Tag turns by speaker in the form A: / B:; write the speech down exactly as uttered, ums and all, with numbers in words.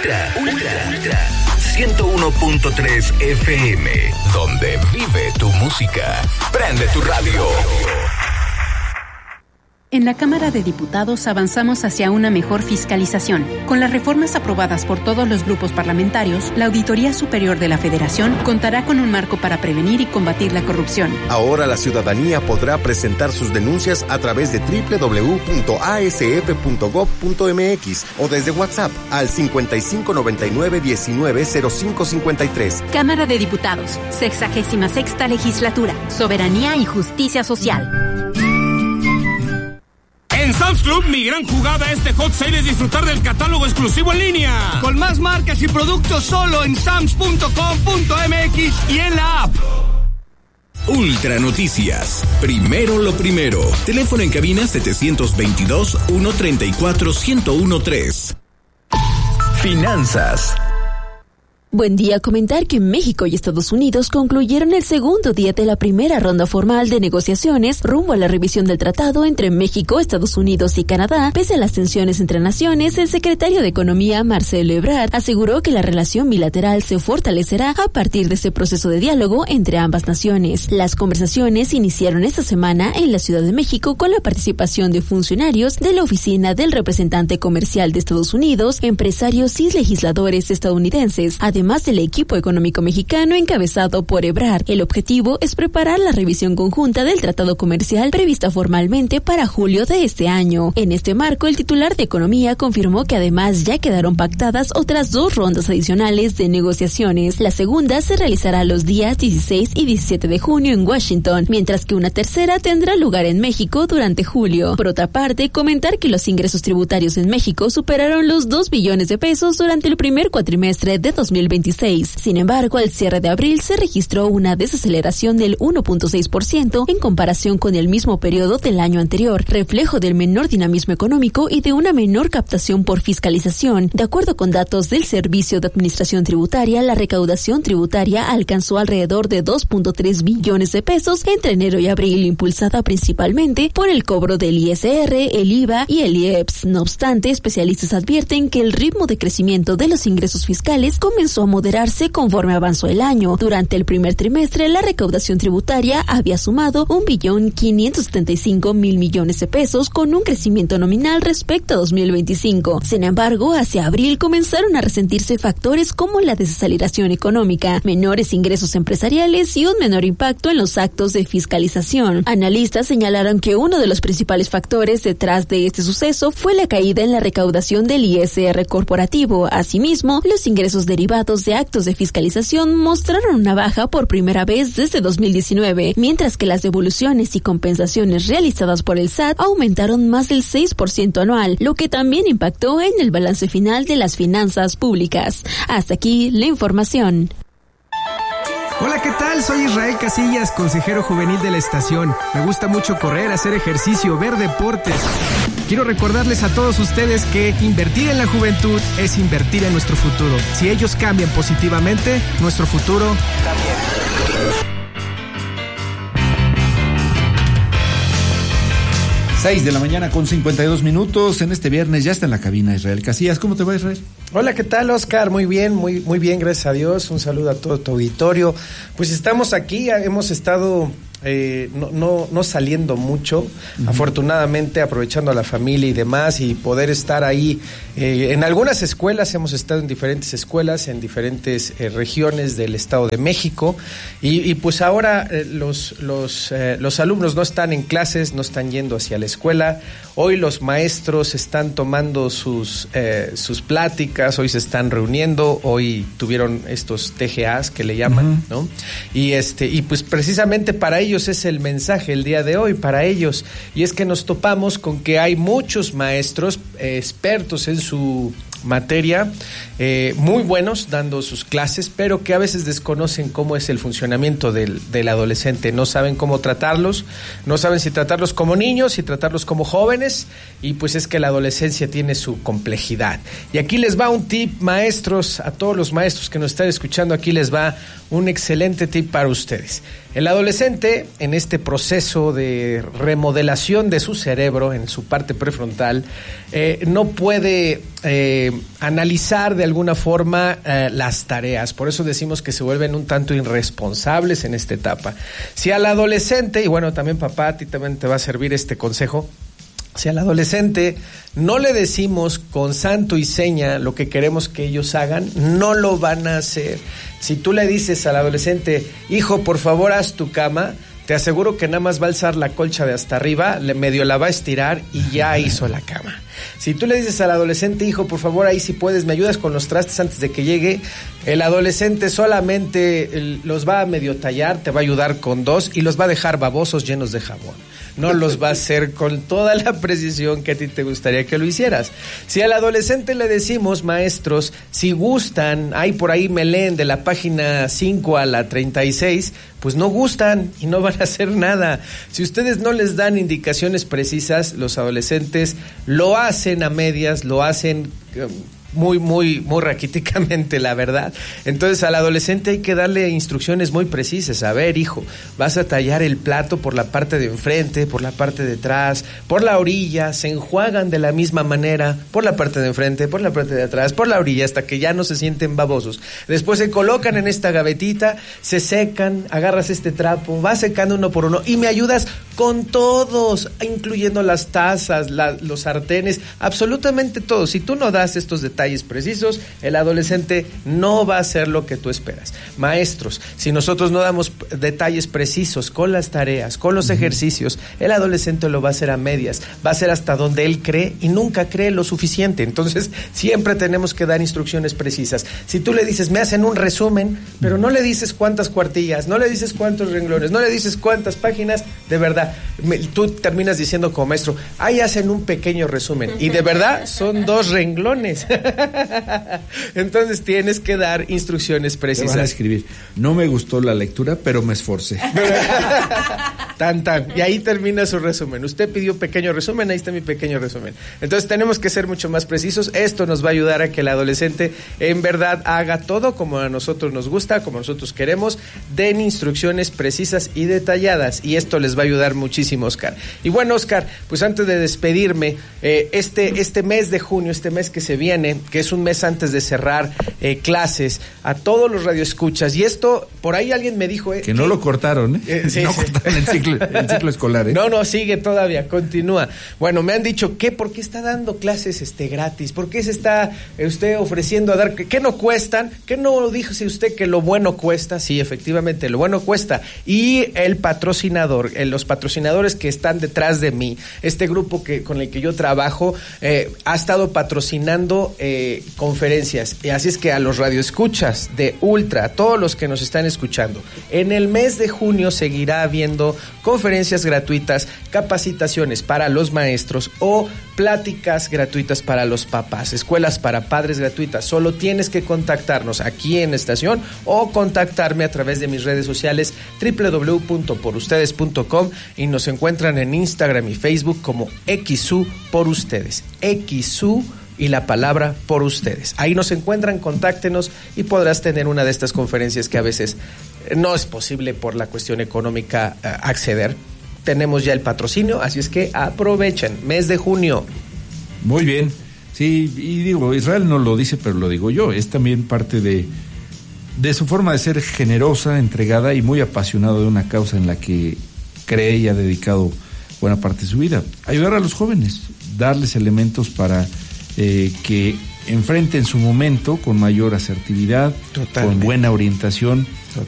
A: Ultra, Ultra, Ultra. ciento uno punto tres F M, donde vive tu música. Prende tu radio.
B: En la Cámara de Diputados avanzamos hacia una mejor fiscalización. Con las reformas aprobadas por todos los grupos parlamentarios, la Auditoría Superior de la Federación contará con un marco para prevenir y combatir la corrupción.
C: Ahora la ciudadanía podrá presentar sus denuncias a través de doble u doble u doble u punto a s f punto gob punto m x o desde WhatsApp al cincuenta y cinco noventa y nueve diecinueve cero cinco cincuenta y tres.
B: Cámara de Diputados, sexagésima sexta legislatura, soberanía y justicia social.
D: En Sam's Club, mi gran jugada este hot sale es disfrutar del catálogo exclusivo en línea. Con más marcas y productos solo en sams punto com punto m x y en la app.
A: Ultra Noticias. Primero lo primero. Teléfono en cabina setecientos veintidós, ciento treinta y cuatro, ciento trece. Finanzas.
E: Buen día. Comentar que México y Estados Unidos concluyeron el segundo día de la primera ronda formal de negociaciones rumbo a la revisión del tratado entre México, Estados Unidos y Canadá. Pese a las tensiones entre naciones, el secretario de Economía, Marcelo Ebrard, aseguró que la relación bilateral se fortalecerá a partir de ese proceso de diálogo entre ambas naciones. Las conversaciones iniciaron esta semana en la Ciudad de México con la participación de funcionarios de la Oficina del Representante Comercial de Estados Unidos, empresarios y legisladores estadounidenses, además Además del equipo económico mexicano encabezado por Ebrard. El objetivo es preparar la revisión conjunta del tratado comercial prevista formalmente para julio de este año. En este marco, el titular de Economía confirmó que además ya quedaron pactadas otras dos rondas adicionales de negociaciones. La segunda se realizará los días dieciséis y diecisiete de junio en Washington, mientras que una tercera tendrá lugar en México durante julio. Por otra parte, comentar que los ingresos tributarios en México superaron los dos billones de pesos durante el primer cuatrimestre de dos mil veintiséis. Sin embargo, al cierre de abril se registró una desaceleración del uno punto seis por ciento en comparación con el mismo periodo del año anterior, reflejo del menor dinamismo económico y de una menor captación por fiscalización. De acuerdo con datos del Servicio de Administración Tributaria, la recaudación tributaria alcanzó alrededor de dos punto tres billones de pesos entre enero y abril, impulsada principalmente por el cobro del I S R, el I V A y el I E P S. No obstante, especialistas advierten que el ritmo de crecimiento de los ingresos fiscales comenzó a moderarse conforme avanzó el año. Durante el primer trimestre, la recaudación tributaria había sumado un billón quinientos setenta y cinco mil millones de pesos, con un crecimiento nominal respecto a dos mil veinticinco. Sin embargo, hacia abril comenzaron a resentirse factores como la desaceleración económica, menores ingresos empresariales y un menor impacto en los actos de fiscalización. Analistas señalaron que uno de los principales factores detrás de este suceso fue la caída en la recaudación del I S R corporativo. Asimismo, los ingresos derivados de actos de fiscalización mostraron una baja por primera vez desde dos mil diecinueve, mientras que las devoluciones y compensaciones realizadas por el S A T aumentaron más del seis por ciento anual, lo que también impactó en el balance final de las finanzas públicas. Hasta aquí la información.
F: Hola, ¿qué tal? Soy Israel Casillas, consejero juvenil de la estación. Me gusta mucho correr, hacer ejercicio, ver deportes. Quiero recordarles a todos ustedes que invertir en la juventud es invertir en nuestro futuro. Si ellos cambian positivamente, nuestro futuro también.
G: seis de la mañana con cincuenta y dos minutos. En este viernes ya está en la cabina Israel Casillas. ¿Cómo te va, Israel?
H: Hola, ¿qué tal, Oscar? Muy bien, muy, muy bien, gracias a Dios. Un saludo a todo tu auditorio. Pues estamos aquí, hemos estado eh, no, no, no saliendo mucho, uh-huh. afortunadamente aprovechando a la familia y demás, y poder estar ahí. Eh, en algunas escuelas, hemos estado en diferentes escuelas, en diferentes eh, regiones del Estado de México, y, y pues ahora eh, los, los, eh, los alumnos no están en clases, no están yendo hacia la escuela. Hoy los maestros están tomando sus, eh, sus pláticas, hoy se están reuniendo, hoy tuvieron estos T G As que le llaman, uh-huh. ¿no? Y este, y pues precisamente para ellos es el mensaje el día de hoy, para ellos, y es que nos topamos con que hay muchos maestros eh, expertos en su materia, eh, muy buenos dando sus clases, pero que a veces desconocen cómo es el funcionamiento del, del adolescente, no saben cómo tratarlos, no saben si tratarlos como niños, si tratarlos como jóvenes, y pues es que la adolescencia tiene su complejidad. Y aquí les va un tip, maestros, a todos los maestros que nos están escuchando, aquí les va un excelente tip para ustedes. El adolescente, en este proceso de remodelación de su cerebro, en su parte prefrontal, eh, eh, no puede eh, analizar de alguna forma eh, las tareas. Por eso decimos que se vuelven un tanto irresponsables en esta etapa. Si al adolescente, y bueno, también papá, a ti también te va a servir este consejo, si al adolescente no le decimos con santo y seña lo que queremos que ellos hagan, no lo van a hacer. Si tú le dices al adolescente, hijo, por favor, haz tu cama, te aseguro que nada más va a alzar la colcha de hasta arriba, le medio la va a estirar y ya hizo la cama. Si tú le dices al adolescente, hijo, por favor, ahí si puedes, me ayudas con los trastes antes de que llegue, el adolescente solamente el, los va a medio tallar, te va a ayudar con dos y los va a dejar babosos llenos de jabón. No los va a hacer con toda la precisión que a ti te gustaría que lo hicieras. Si al adolescente le decimos, maestros, si gustan, hay por ahí me leen de la página cinco a la treinta y seis, pues no gustan y no van a hacer nada. Si ustedes no les dan indicaciones precisas, los adolescentes lo hacen a medias, lo hacen muy, muy, muy raquíticamente, la verdad. Entonces al adolescente hay que darle instrucciones muy precisas. A ver, hijo, vas a tallar el plato por la parte de enfrente, por la parte de atrás, por la orilla, se enjuagan de la misma manera, por la parte de enfrente, por la parte de atrás, por la orilla, hasta que ya no se sienten babosos. Después se colocan en esta gavetita, se secan, agarras este trapo, vas secando uno por uno y me ayudas con todos, incluyendo las tazas, la, los sartenes, absolutamente todo. Si tú no das estos detalles precisos, el adolescente no va a hacer lo que tú esperas. Maestros, si nosotros no damos detalles precisos con las tareas, con los ejercicios, el adolescente lo va a hacer a medias, va a hacer hasta donde él cree y nunca cree lo suficiente. Entonces, siempre tenemos que dar instrucciones precisas. Si tú le dices, me hacen un resumen, pero no le dices cuántas cuartillas, no le dices cuántos renglones, no le dices cuántas páginas, de verdad, me, tú terminas diciendo como maestro, ahí hacen un pequeño resumen, y de verdad son dos renglones. Entonces tienes que dar instrucciones precisas.
G: Te van a escribir, no me gustó la lectura, pero me esforcé.
H: Tan, tan. Y ahí termina su resumen. Usted pidió un pequeño resumen, ahí está mi pequeño resumen. Entonces tenemos que ser mucho más precisos. Esto nos va a ayudar a que el adolescente en verdad haga todo como a nosotros nos gusta, como nosotros queremos. Den instrucciones precisas y detalladas. Y esto les va a ayudar muchísimo, Oscar. Y bueno, Oscar, pues antes de despedirme, eh, este, este mes de junio, este mes que se viene, que es un mes antes de cerrar eh, clases, a todos los radioescuchas. Y esto, por ahí alguien me dijo... Eh,
G: que no que, lo cortaron, ¿eh?
H: eh sí,
G: no
H: sí.
G: cortaron el ciclo, el ciclo escolar, ¿eh?
H: No, no, sigue todavía, continúa. Bueno, me han dicho, ¿qué? ¿Por qué está dando clases este gratis? ¿Por qué se está usted ofreciendo a dar? ¿Qué no cuestan? ¿Qué no dijo si usted que lo bueno cuesta? Sí, efectivamente, lo bueno cuesta. Y el patrocinador, eh, los patrocinadores que están detrás de mí, este grupo que con el que yo trabajo, eh, ha estado patrocinando eh, conferencias. Y así es que a los radioescuchas de Ultra, a todos los que nos están escuchando, en el mes de junio seguirá habiendo conferencias gratuitas, capacitaciones para los maestros o pláticas gratuitas para los papás, escuelas para padres gratuitas. Solo tienes que contactarnos aquí en la estación o contactarme a través de mis redes sociales doble u doble u doble u punto por ustedes punto com y nos encuentran en Instagram y Facebook como X U por ustedes. X U y la palabra por ustedes. Ahí nos encuentran, contáctenos y podrás tener una de estas conferencias que a veces no es posible por la cuestión económica uh, acceder. Tenemos ya el patrocinio, así es que aprovechen, mes de junio.
G: Muy bien, sí, y digo, Israel no lo dice, pero lo digo yo, es también parte de, de su forma de ser generosa, entregada y muy apasionado de una causa en la que cree y ha dedicado buena parte de su vida. Ayudar a los jóvenes, darles elementos para eh, que enfrenten su momento con mayor asertividad, totalmente, con buena orientación